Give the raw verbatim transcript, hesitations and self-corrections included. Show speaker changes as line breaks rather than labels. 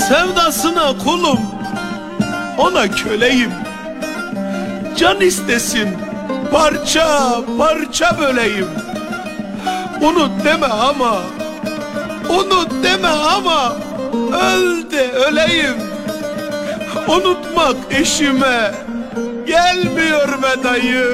sevdasına kulum, ona köleyim. Can istesin parça parça böleyim. Unut deme ama, unut deme ama, öl de öleyim. Unutmak eşime gelmiyor be dayı.